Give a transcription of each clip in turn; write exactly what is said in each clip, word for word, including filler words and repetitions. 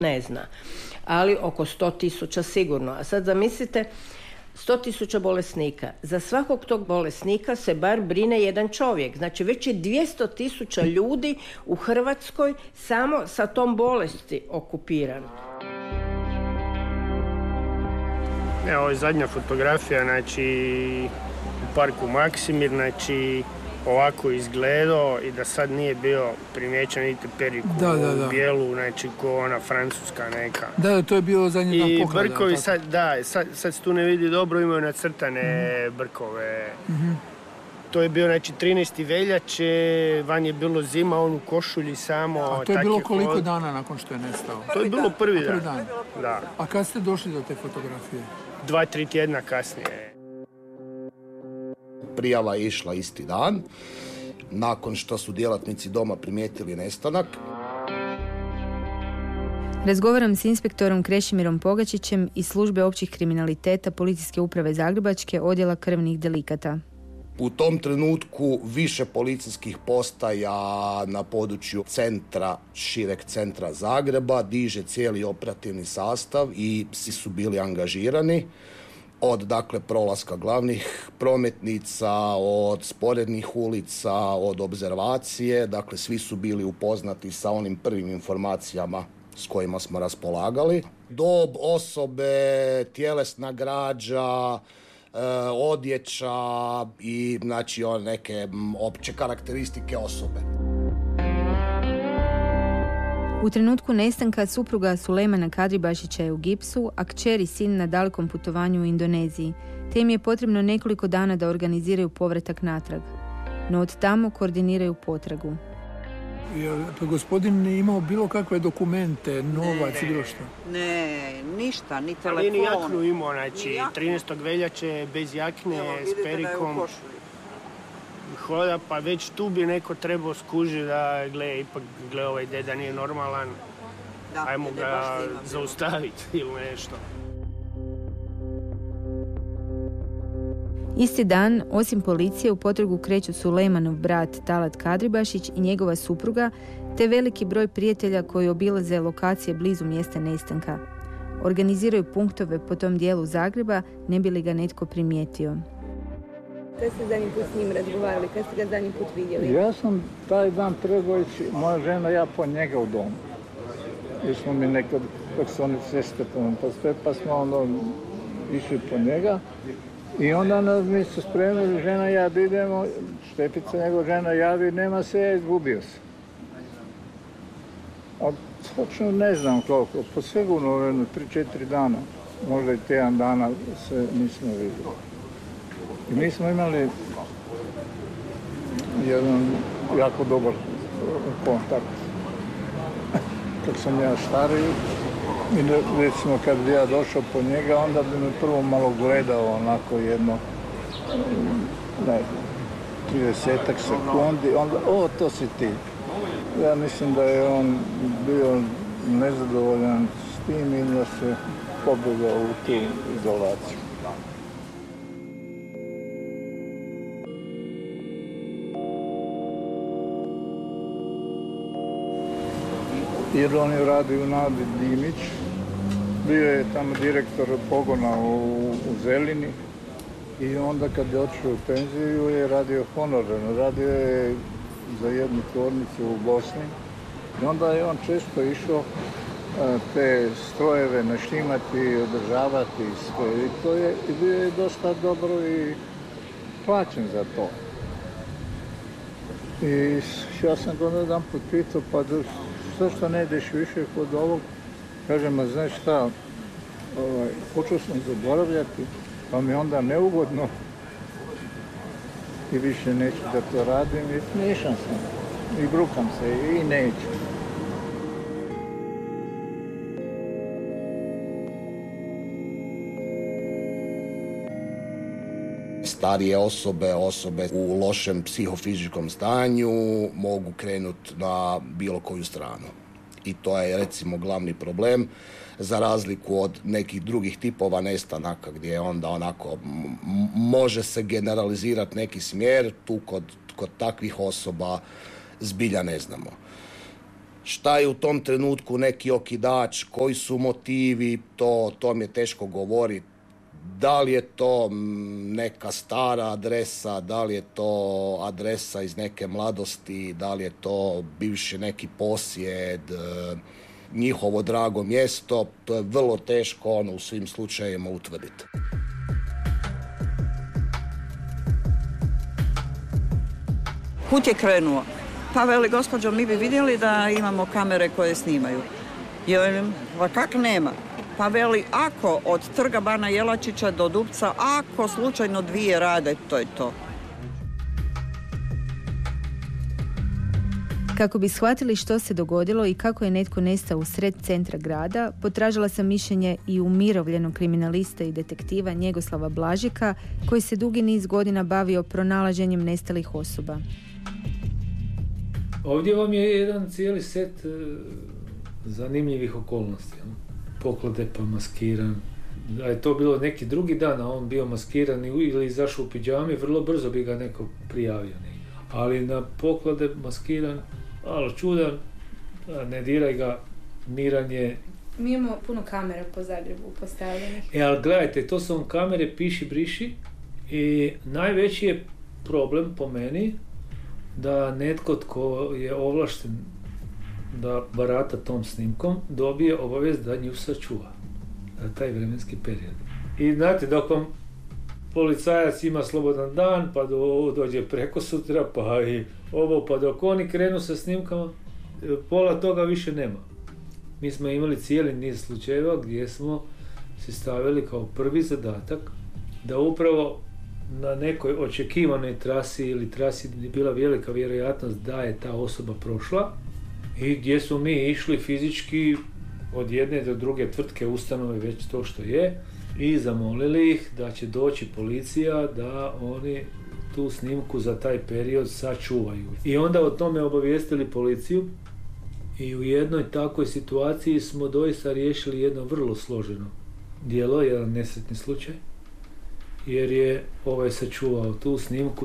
ne zna, ali oko sto tisuća sigurno. A sad zamislite, sto tisuća bolesnika. Za svakog tog bolesnika se bar brine jedan čovjek. Znači već je dvjesto tisuća ljudi u Hrvatskoj samo sa tom bolesti okupirano. Evo, ovo je zadnja fotografija, znači u parku Maksimir, znači ovako izgledao i da sad nije bio primijećen niti periku da, da, da. u bijelu, znači ko ona francuska neka. Da, to je bilo zadnji dan poklada. I brkovi sad, da, sad, sad se tu ne vidi dobro, imaju nacrtane mm-hmm. brkove. Mm-hmm. To je bio, znači, trinaesti veljače, van je bilo zima, on u košulji samo. A to je bilo koliko od... dana nakon što je nestao? To je bilo prvi dan. Prvi dan. Da. A kad ste došli do te fotografije? Dva, tri tjedna kasnije. Prijava je išla isti dan, nakon što su djelatnici doma primijetili nestanak. Razgovaram s inspektorom Krešimirom Pogačićem iz službe općih kriminaliteta Policijske uprave Zagrebačke, odjela krvnih delikata. U tom trenutku više policijskih postaja na području centra, šireg centra Zagreba, diže cijeli operativni sastav i svi su bili angažirani. Od, dakle, prolaska glavnih prometnica, od sporednih ulica, od obzervacije. Dakle, svi su bili upoznati sa onim prvim informacijama s kojima smo raspolagali. Dob osobe, tjelesna građa, e, odjeća i, znači, neke opće karakteristike osobe. U trenutku nestanka supruga Sulejmana Kadribašića je u gipsu, a kćer i sin na dalekom putovanju u Indoneziji, te im je potrebno nekoliko dana da organiziraju povratak natrag. No od tamo koordiniraju potragu. Je pa gospodin imao bilo kakve dokumente, novac i bilo što? Ne, ništa, ni telefon. Ali ni jaknu imao, znači trinaestog veljače bez jakne, evo, s perikom. Hoda, pa već tu bi neko trebao skužiti da, gle, ipak, gle, ovaj deda nije normalan, da, ajmo ga zaustaviti ili nešto. Isti dan, osim policije, u potragu kreću Sulejmanov brat Talat Kadribašić i njegova supruga, te veliki broj prijatelja koji obilaze lokacije blizu mjesta nestanka. Organiziraju punktove po tom dijelu Zagreba, ne bi li ga netko primijetio. Kad ste zadnji put s njim razgovarali, kad ste ga zadnji put vidjeli? Ja sam taj dan trebao ići, moja žena ja po njega u domu. I smo mi nekad, kako se oni ceste postoje, pa smo ono išli po njega. I onda nas mi se spremili, žena i ja da idemo, Štefica njegova žena javi, nema se, ja izgubio se. A točno ne znam koliko, po sigurno jedno tri četiri dana, možda i tjedan dana se nismo vidjeli. I mi smo imali jedan jako dobar kontakt. Kad sam ja stariji, i recimo kad bi ja došao po njega, onda bi me prvo malo gledao onako jedno, ne znam, tridesetak sekundi, onda, o, to si ti. Ja mislim da je on bio nezadovoljan s tim i da se pobjegao u tu izolaciju. Jer on je radio u Nadi Dimić, bio je tamo direktor pogona u, u Zelini i onda kad je otišao u penziju je radio honorarno, radio je za jednu tvornicu u Bosni i onda je on često išao te strojeve naštimati, održavati sve i to je, i bio je dosta dobro i plaćen za to. I ja sam ga jedan put pitao, pa što što ne ideš više kod ovog? Kažem, a znaš šta, ovaj, počeo sam zaboravljati, pa mi onda neugodno i više neću da to radim i smiješam sam i brukam se i neću. Starije osobe, osobe u lošem psihofizičkom stanju mogu krenuti na bilo koju stranu. I to je, recimo, glavni problem, za razliku od nekih drugih tipova nestanaka gdje onda onako m- može se generalizirati neki smjer, tu kod, kod takvih osoba zbilja ne znamo. Šta je u tom trenutku neki okidač, koji su motivi, to, to mi je teško govoriti. Da li je to neka stara adresa, da li je to adresa iz neke mladosti, da li je to bivši neki posjed, njihovo drago mjesto, to je vrlo teško ono u svim slučajevima utvrditi. Kud je krenuo? Pa veli, gospođo, mi bi vidjeli da imamo kamere koje snimaju. I velim, pa kak nema? Pa veli, ako od trga Bana Jelačića do Dupca, ako slučajno dvije rade, to je to. Kako bi shvatili što se dogodilo i kako je netko nestao u sred centra grada, potražila sam mišljenje i umirovljenog kriminalista i detektiva Njegoslava Blažeka, koji se dugi niz godina bavio pronalaženjem nestalih osoba. Ovdje vam je jedan cijeli set e, zanimljivih okolnosti. Poklade pa maskiran. Da je to bilo neki drugi dan, a on bio maskiran ili izašao u pidžami, vrlo brzo bi ga neko prijavio. Ali na poklade maskiran, malo čudan, ne diraj ga, miran je. Mi imamo puno kamera po Zagrebu postavljenih. E, ali gledajte, to su vam kamere piši, briši i najveći je problem po meni da netko tko je ovlašten da barata tom snimkom dobije obavijest da nju sačuva za taj vremenski period. I znate, dok vam policajac ima slobodan dan, pa do, dođe preko sutra, pa i ovo, pa dok oni krenu sa snimkama, pola toga više nema. Mi smo imali cijeli niz slučajeva gdje smo se stavili kao prvi zadatak da upravo na nekoj očekivanoj trasi ili trasi gdje je bila velika vjerojatnost da je ta osoba prošla i gdje smo mi išli fizički od jedne do druge tvrtke, ustanove, već to što je, i zamolili ih da će doći policija da oni tu snimku za taj period sačuvaju. I onda o tome obavijestili policiju i u jednoj takvoj situaciji smo doista riješili jedno vrlo složeno djelo, jedan nesretni slučaj, jer je ovaj sačuvao tu snimku.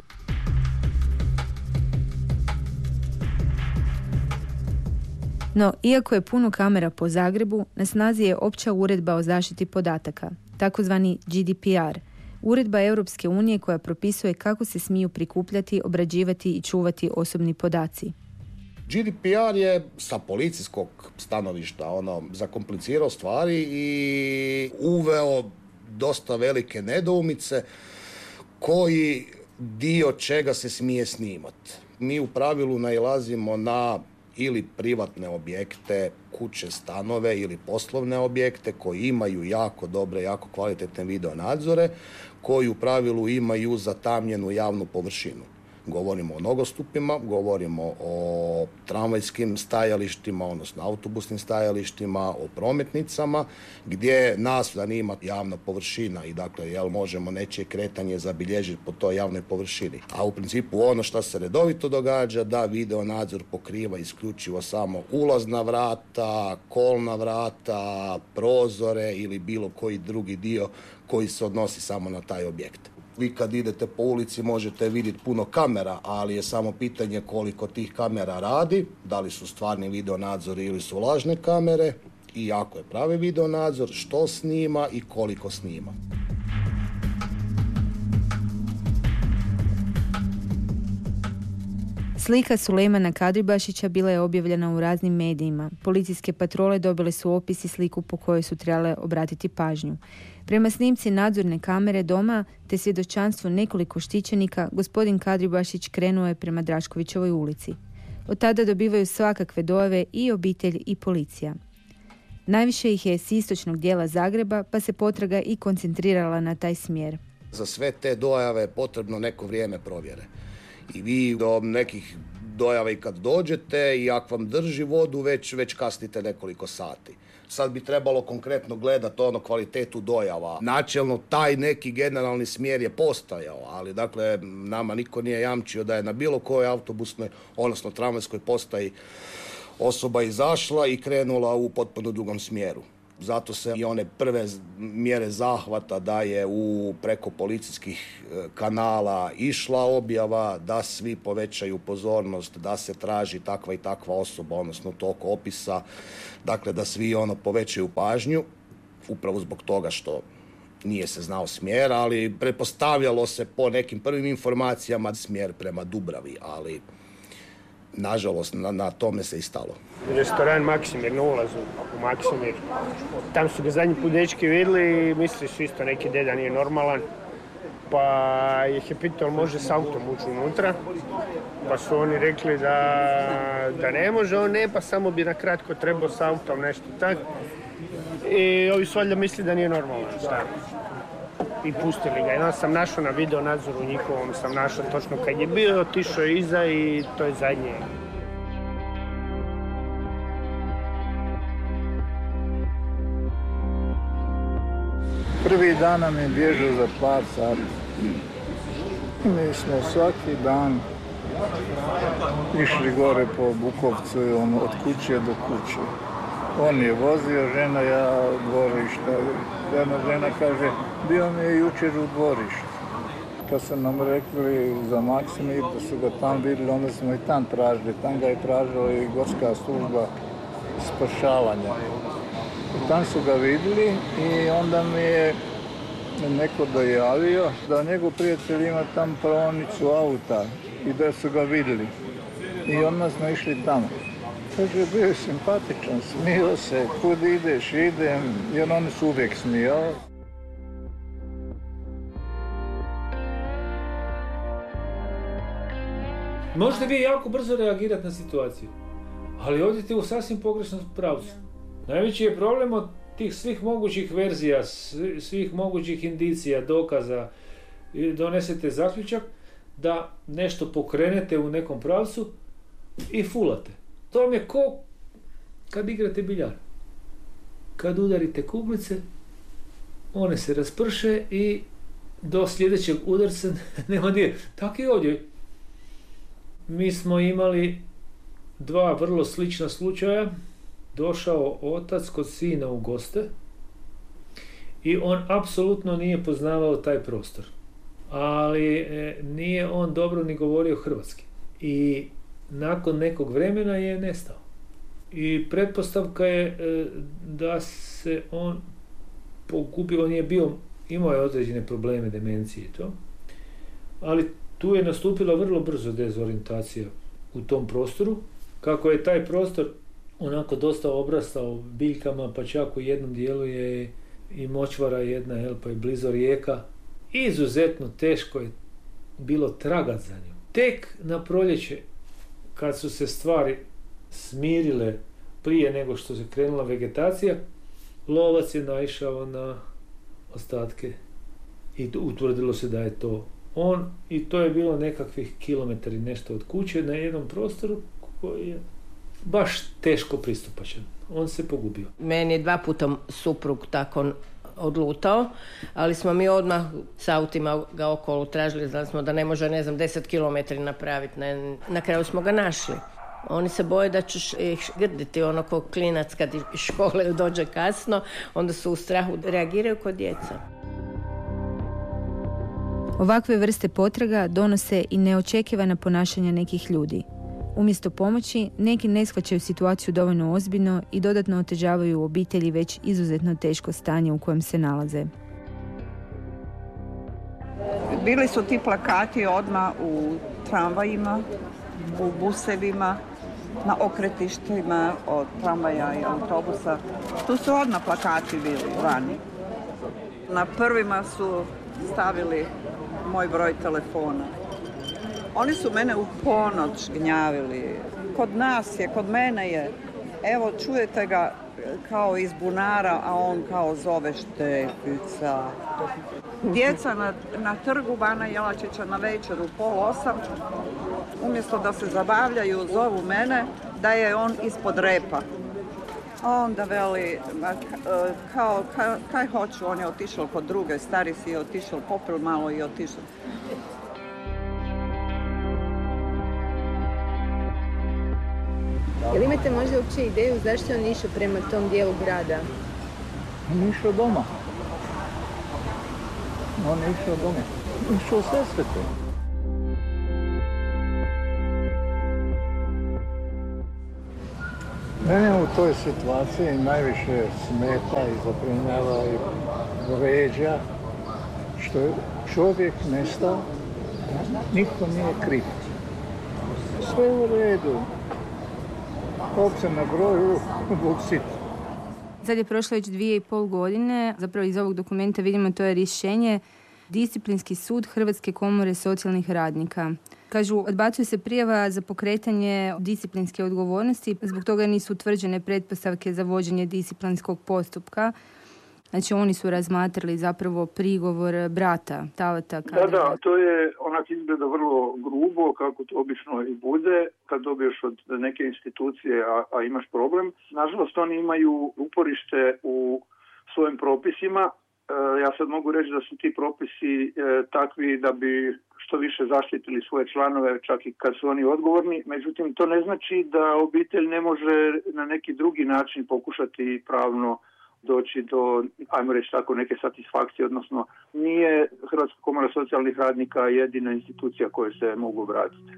No, iako je puno kamera po Zagrebu, na snazi je opća uredba o zaštiti podataka, takozvani G D P R, uredba Europske unije koja propisuje kako se smiju prikupljati, obrađivati i čuvati osobni podaci. G D P R je sa policijskog stanovišta ono, zakomplicirao stvari i uveo dosta velike nedoumice koji dio čega se smije snimati. Mi u pravilu nailazimo na ili privatne objekte, kuće, stanove ili poslovne objekte koji imaju jako dobre, jako kvalitetne video nadzore, koji u pravilu imaju zatamnjenu javnu površinu. Govorimo o nogostupima, govorimo o tramvajskim stajalištima, odnosno autobusnim stajalištima, o prometnicama, gdje nas zanima javna površina i dakle, jel možemo nečije kretanje zabilježiti po toj javnoj površini. A u principu ono što se redovito događa, da video nadzor pokriva isključivo samo ulazna vrata, kolna vrata, prozore ili bilo koji drugi dio koji se odnosi samo na taj objekt. Vi kad idete po ulici možete vidjeti puno kamera, ali je samo pitanje koliko tih kamera radi, da li su stvarni video nadzori ili su lažne kamere i ako je pravi video nadzor, što snima i koliko snima. Slika Sulejmana Kadribašića bila je objavljena u raznim medijima. Policijske patrole dobile su opis i sliku po kojoj su trebale obratiti pažnju. Prema snimci nadzorne kamere doma te svjedočanstvu nekoliko štićenika, gospodin Kadribašić krenuo je prema Draškovićevoj ulici. Od tada dobivaju svakakve dojave i obitelj i policija. Najviše ih je s istočnog dijela Zagreba, pa se potraga i koncentrirala na taj smjer. Za sve te dojave je potrebno neko vrijeme provjere. I vi do nekih dojava i kad dođete i ako vam drži vodu, već, već kasnite nekoliko sati. Sad bi trebalo konkretno gledati ono kvalitetu dojava. Načelno taj neki generalni smjer je postojao, ali dakle nama niko nije jamčio da je na bilo kojoj autobusnoj, odnosno tramvajskoj postaji osoba izašla i krenula u potpuno drugom smjeru. Zato se i one prve mjere zahvata da je u preko policijskih kanala išla objava, da svi povećaju pozornost, da se traži takva i takva osoba, odnosno tog opisa, dakle da svi ono povećaju pažnju, upravo zbog toga što nije se znao smjer, ali pretpostavljalo se po nekim prvim informacijama smjer prema Dubravi, ali nažalost na, na tome se i stalo. Restoran Maksimir, na ulazu u Maksimir. Tam su ga zadnji put dečki vidjeli i mislili su isto neki deda nije normalan. Pa ih je pitao može s autom ući unutra. Pa su oni rekli da, da ne može, on ne, pa samo bi na kratko trebao s autom nešto tako. I ovi su valjda misli da nije normalan. Šta? I pustili ga. Jedan sam našao na video nadzoru njihovom, sam našao točno kad je bio, otišao je iza i to je zadnje. Prvi dan nam je bježao za par sati. Mi smo svaki dan išli gore po Bukovcu, on od kuće do kuće. On je vozio, žena ja u dvorišta. Jedna žena kaže, bio mi je jučer u dvorištu. Kad su nam rekli za Maksimir da su ga tam vidjeli, onda smo i tam tražili. Tam ga je tražila i gorska služba spašavanja. I tam su ga vidjeli i onda mi je neko dojavio da njegov prijatelj ima tam praonicu auta i da su ga vidjeli. I onda smo išli tamo. Kaže, bio je simpatičan, smio se, kud ideš, idem, jer oni su uvijek smijali. Možete vi jako brzo reagirati na situaciju, ali odite u sasvim pogrešnom pravcu. Najveći je problem od tih svih mogućih verzija, svih mogućih indicija, dokaza, donesete zaključak da nešto pokrenete u nekom pravcu i fulate. To vam je ko kad igrate biljar. Kad udarite kuglice, one se rasprše i do sljedećeg udarca nema gdje. Tako i ovdje. Mi smo imali dva vrlo slična slučaja. Došao otac kod sina u goste i on apsolutno nije poznavao taj prostor. Ali e, nije on dobro ni govorio hrvatski. I nakon nekog vremena je nestao. I pretpostavka je e, da se on pogubio, on je bio, imao je određene probleme, demencije i to, ali tu je nastupila vrlo brzo dezorientacija u tom prostoru. Kako je taj prostor onako dosta obrastao biljkama, pa čak u jednom dijelu je i močvara jedna, jel, pa je blizu rijeka. Izuzetno teško je bilo tragat za njom. Tek na proljeće, kad su se stvari smirile prije nego što se krenula vegetacija, lovac je naišao na ostatke i utvrdilo se da je to on, i to je bilo nekakvih kilometri nešto od kuće na jednom prostoru koji je baš teško pristupačan. On se pogubio. Meni je dva puta suprug tako odlutao, ali smo mi odmah s autima ga okolo tražili, znali smo da ne može, ne znam, deset kilometri napraviti. Ne, na kraju smo ga našli. Oni se boje da ćeš ih grditi, ono ko klinac kad iz škole dođe kasno, onda su u strahu, reagiraju kod djeca. Ovakve vrste potraga donose i neočekivana ponašanja nekih ljudi. Umjesto pomoći, neki ne shvaćaju situaciju dovoljno ozbiljno i dodatno otežavaju u obitelji već izuzetno teško stanje u kojem se nalaze. Bili su ti plakati odmah u tramvajima, u busevima, na okretištima od tramvaja i autobusa. Tu su odmah plakati bili vani. Na prvima su stavili moj broj telefona. Oni su mene u ponoć gnjavili. Kod nas je, kod mene je. Evo, čujete ga kao iz bunara, a on kao zove Štefica. Djeca na, na trgu Bana Jelačića na večer u pol osam, umjesto da se zabavljaju, zovu mene da je on ispod repa. Onda veli, kao, ka, kaj hoću, on je otišao kod druge, stari si je otišao, popil malo i otišao. Jel imate možda uopće ideju zašto on išao prema tom dijelu grada? On je išao doma. On je išao doma. Išao u Sesvetu. Mene u toj situaciji najviše smeta i zabrinjava i vređa što je čovjek nestao, niko nije kriv. Sve u redu. Ovce na broju, Bog sit. Sad je prošlo već dvije i pol godine, zapravo iz ovog dokumenta vidimo to je rješenje Disciplinski sud Hrvatske komore socijalnih radnika. Kažu, odbacuje se prijava za pokretanje disciplinske odgovornosti, zbog toga nisu utvrđene pretpostavke za vođenje disciplinskog postupka. Znači oni su razmatrali zapravo prigovor brata Talata Kadribašića. Da, da, to je onak izgleda vrlo grubo, kako to obično i bude, kad dobiješ od neke institucije, a, a imaš problem. Nažalost, oni imaju uporište u svojim propisima. E, ja sad mogu reći da su ti propisi e, takvi da bi što više zaštitili svoje članove, čak i kad su oni odgovorni. Međutim, to ne znači da obitelj ne može na neki drugi način pokušati pravno doći do, ajmo reći tako, neke satisfakcije, odnosno nije Hrvatska komora socijalnih radnika jedina institucija kojoj se mogu obratiti.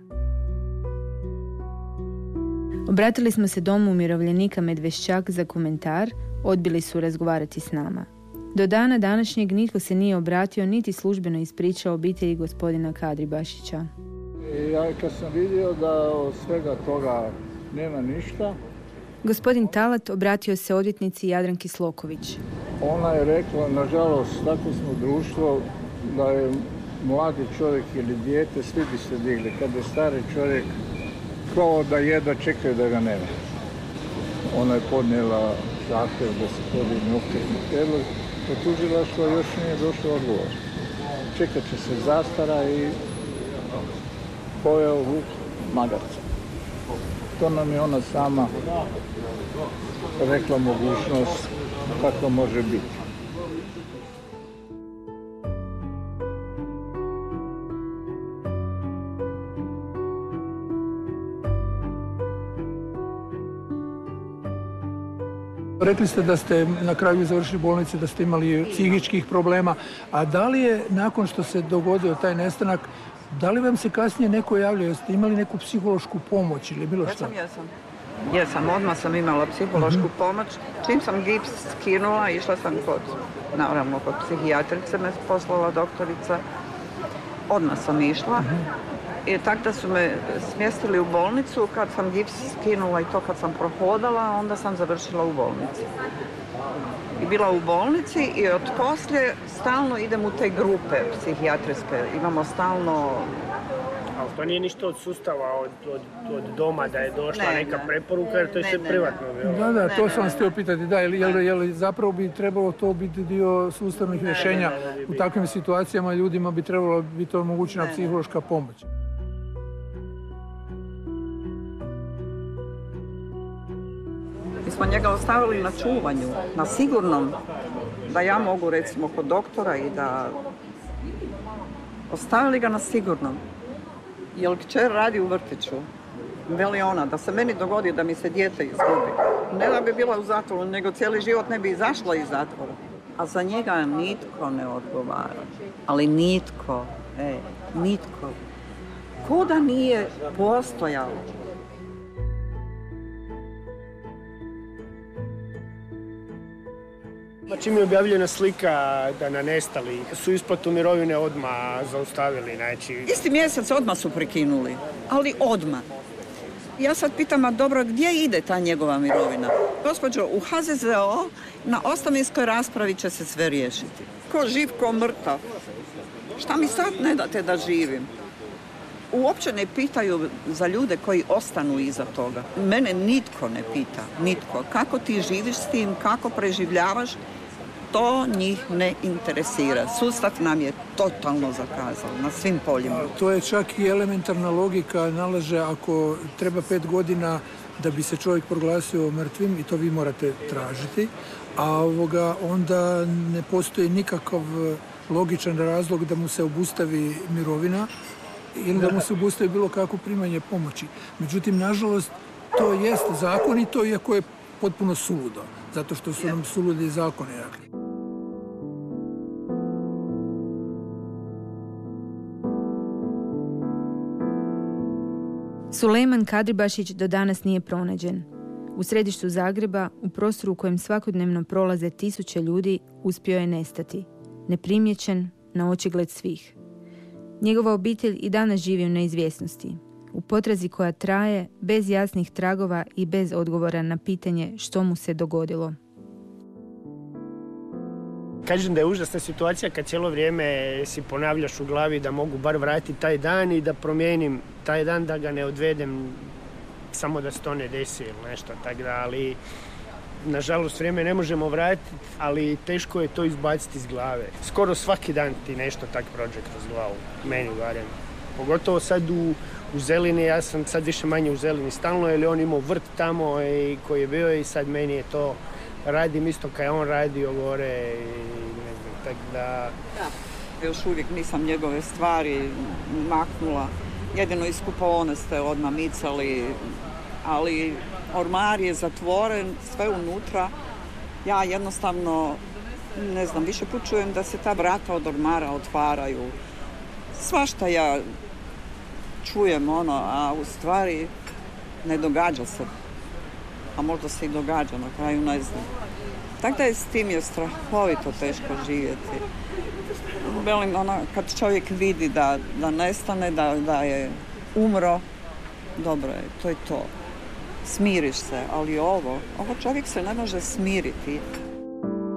Obratili smo se Domu umirovljenika Medveščak za komentar, odbili su razgovarati s nama. Do dana današnjeg nitko se nije obratio niti službeno ispričao obitelji gospodina Kadribašića. Ja kad sam vidio da od svega toga nema ništa, gospodin Talat obratio se odvjetnici Jadranki Sloković. Ona je rekla, nažalost, takvo smo društvo da je mladi čovjek ili dijete, svi bi se digli. Kad je stari čovjek, kao da jedva čekaju da ga nema. Ona je podnijela zahtjev da se podigne optužni prijedlog, a tužilaštvo još nije došlo odgovor. Čekat će se zastara i pojeo vuk magarca. To nam je ona sama rekla mogućnost kako može biti. Rekli ste da ste na kraju završili bolnice, da ste imali psihičkih problema, a da li je nakon što se dogodio taj nestanak, da li vam se kasnije neko javljao, jeste imali neku psihološku pomoć ili bilo što? Jesam, jesam. Jesam, odmah sam imala psihološku uh-huh. pomoć. Čim sam gips skinula, išla sam kod, naravno, kod psihijatrice me poslala doktorica. Odmah sam išla. Uh-huh. I tako da su me smjestili u bolnicu, kad sam gips skinula i to kad sam prohodala, onda sam završila u bolnici. I bila u bolnici i od poslije stalno idem u te grupe psihijatrijske. Imamo stalno... Ali to nije ništa od sustava, od, od, od doma da je došla ne, neka ne. preporuka, jer to je sve privatno. Ne. Da, da, to ne, sam vas htio pitati. Da, je li, je, li, je li zapravo bi trebalo to biti dio sustavnih ne, rješenja? Ne, ne, ne, ne, u takvim situacijama ljudima bi trebalo biti omogućena ne, psihološka pomoć. Mi smo njega ostavili na čuvanju, na sigurnom, da ja mogu recimo kod doktora i da ostavili ga na sigurnom. Jer kćer radi u vrtiću, veli ona, da se meni dogodi da mi se dijete izgubi. Ne da bi bila u zatvoru, nego cijeli život ne bi izašla iz zatvora. A za njega nitko ne odgovara. Ali nitko, e, nitko. Ko da nije postojalo. Čim je objavljena slika da na nestali, su isplatu mirovine odmah zaustavili. Znači... Isti mjesec odmah su prekinuli, ali odmah. Ja sad pitam, a dobro, gdje ide ta njegova mirovina? Gospođo, u H Z Z O na ostavinskoj raspravi će se sve riješiti. Ko živ, ko mrtav. Šta mi sad ne date da živim? Uopće ne pitaju za ljude koji ostanu iza toga. Mene nitko ne pita, nitko. Kako ti živiš s tim, kako preživljavaš, to njih ne interesira. Sustav nam je totalno zakazao na svim poljima. To je čak i elementarna logika, nalaže ako treba pet godina da bi se čovjek proglasio mrtvim, i to vi morate tražiti, a ovoga onda ne postoji nikakav logičan razlog da mu se obustavi mirovina ili da mu se obustavi bilo kakvo primanje pomoći. Međutim, nažalost, to jest zakonito, iako je potpuno suludo. zato što su nam suludi zakoni. Sulejman Kadribašić do danas nije pronađen. U središtu Zagreba, u prostoru u kojem svakodnevno prolaze tisuće ljudi, uspio je nestati. Neprimjećen, na očigled svih. Njegova obitelj i danas živi u neizvjesnosti. U potrazi koja traje, bez jasnih tragova i bez odgovora na pitanje što mu se dogodilo. Kažem da je užasna situacija kad cijelo vrijeme si ponavljaš u glavi da mogu bar vratiti taj dan i da promijenim taj dan, da ga ne odvedem, samo da se to ne desi ili nešto tako da, ali nažalost vrijeme ne možemo vratiti, ali teško je to izbaciti iz glave. Skoro svaki dan ti nešto tak prođe kroz glavu, meni barem. Pogotovo sad u, u Zelini, ja sam sad više manje u Zelini stalno, jer je on imao vrt tamo i koji je bio i sad meni je to, radim isto kao je on radio gore i ne znam, tako da... Da, još uvijek nisam njegove stvari maknula, jedino iz kupaone ste odmah micali, ali ormar je zatvoren, sve unutra. Ja jednostavno, ne znam, više put čujem da se ta vrata od ormara otvaraju. Svašta ja čujem ono, a u stvari ne događa se. A možda se i događa, na kraju ne znam. Tako da je s tim je strahovito teško živjeti. Velim, ono, kad čovjek vidi da, da nestane, da, da je umro, dobro je, to je to. Smiriš se, ali ovo, ovo čovjek se ne može smiriti.